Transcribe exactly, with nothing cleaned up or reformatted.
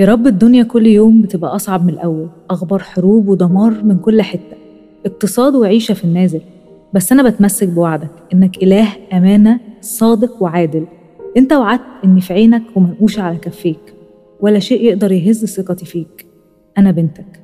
يا رب الدنيا كل يوم بتبقى أصعب من الأول، أخبار حروب ودمار من كل حتة، اقتصاد وعيشة في النازل. بس أنا بتمسك بوعدك إنك إله أمانة صادق وعادل. أنت وعدت إني في عينك ومنقوشة على كفيك، ولا شيء يقدر يهز ثقتي فيك. أنا بنتك.